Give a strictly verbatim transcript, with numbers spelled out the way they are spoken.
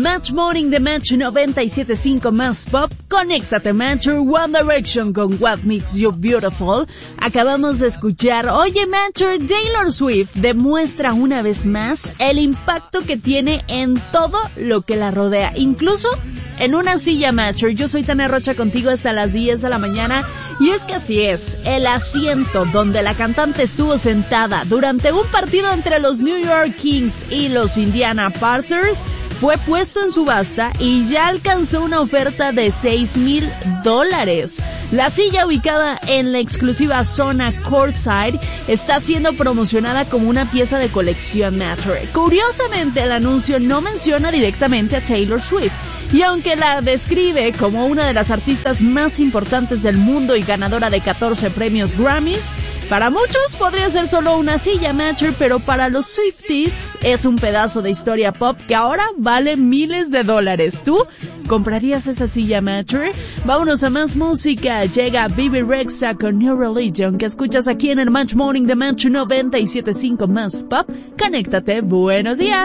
Match Morning de Match noventa y siete punto cinco más Pop. Conéctate, Matcher. One Direction con What Makes You Beautiful. Acabamos de escuchar, oye, Matcher, Taylor Swift demuestra una vez más el impacto que tiene en todo lo que la rodea, incluso en una silla, Matcher. Yo soy Tania Rocha contigo hasta las diez de la mañana, y es que así es, el asiento donde la cantante estuvo sentada durante un partido entre los New York Kings y los Indiana Pacers fue puesto en subasta y ya alcanzó una oferta de seis mil dólares. La silla, ubicada en la exclusiva zona courtside, está siendo promocionada como una pieza de colección, Matcher. Curiosamente, el anuncio no menciona directamente a Taylor Swift, y aunque la describe como una de las artistas más importantes del mundo y ganadora de catorce premios Grammys, para muchos podría ser solo una silla, Matcher, pero para los Swifties es un pedazo de historia pop que ahora vale miles de dólares. ¿Tú comprarías esa silla, Matcher? Vámonos a más música. Llega Bebe Rexha con New Religion, que escuchas aquí en el Match Morning de Match noventa y siete punto cinco más Pop. Conéctate. Buenos días.